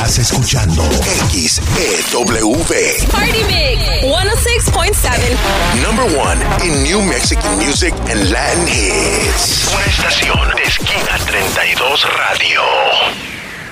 Estás escuchando XEW. Party Mix 106.7. Number one in New Mexican music and Latin hits. Una estación de Esquina 32 Radio.